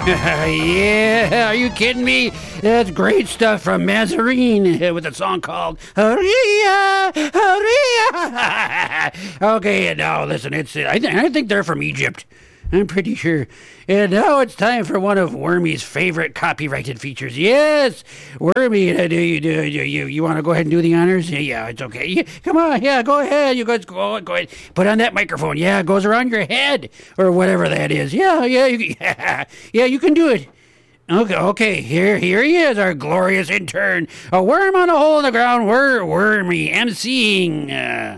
Yeah, are you kidding me? That's great stuff from Mazarine with a song called Hurria, Hurria. Okay, now listen, I think they're from Egypt. I'm pretty sure. And now it's time for one of Wormy's favorite copyrighted features. Yes, Wormy, you want to go ahead and do the honors? Yeah, it's okay. Come on, yeah, go ahead. You guys go ahead. Put on that microphone. Yeah, it goes around your head or whatever that is. Yeah, you can do it. Okay, here he is, our glorious intern. A worm on a hole in the ground. Wormy emceeing.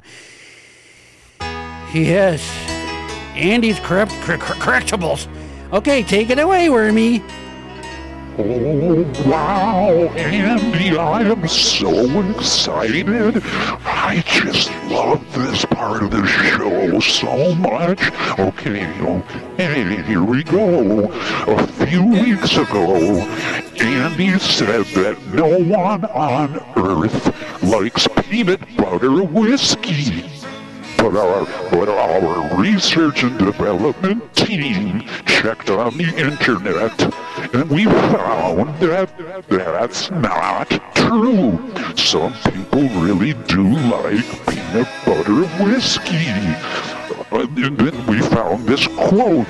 Yes. Andy's correctables. Okay, take it away, Wormy. Oh, wow, Andy, I am so excited. I just love this part of the show so much. Okay, here we go. A few weeks ago, Andy said that no one on Earth likes peanut butter whiskey. But our research and development team checked on the internet, and we found that that's not true. Some people really do like peanut butter whiskey. And then we found this quote,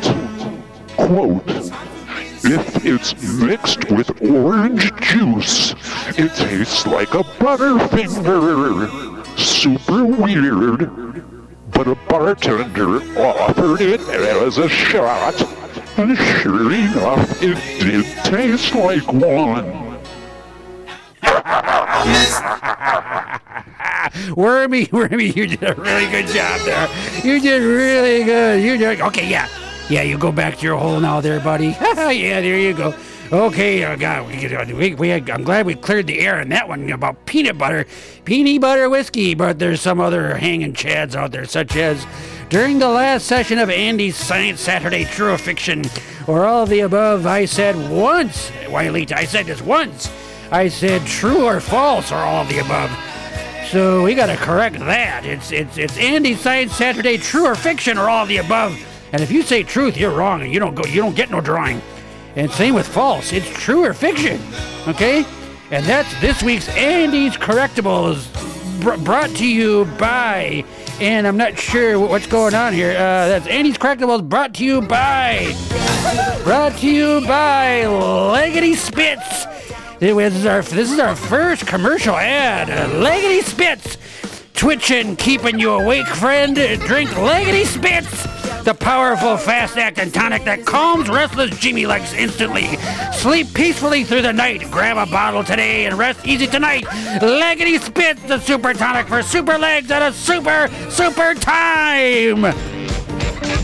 if it's mixed with orange juice, it tastes like a Butterfinger. Super weird. But a bartender offered it as a shot, and sure enough, it did taste like one. Wormy, you did a really good job there. You did really good. Okay, yeah, you go back to your hole now there, buddy. Yeah, there you go. Okay, I'm glad we cleared the air on that one about peanut butter whiskey, but there's some other hanging chads out there, such as during the last session of Andy's Science Saturday True or Fiction, or all of the above, I said once, Wiley, I said this once, I said true or false, or all of the above. So we gotta correct that. It's Andy's Science Saturday True or Fiction, or all of the above. And if you say truth, you're wrong, and you don't get no drawing. And same with false. It's true or fiction. Okay? And that's this week's Andy's Correctables, brought to you by, and I'm not sure what's going on here. That's Andy's Correctables brought to you by Leggedy Spitz. This is our first commercial ad. Leggedy Spitz. Twitching, keeping you awake, friend. Drink Leggedy Spitz, the powerful, fast-acting tonic that calms restless Jimmy legs instantly. Sleep peacefully through the night. Grab a bottle today and rest easy tonight. Leggedy Spitz, the super tonic for super legs at a super time.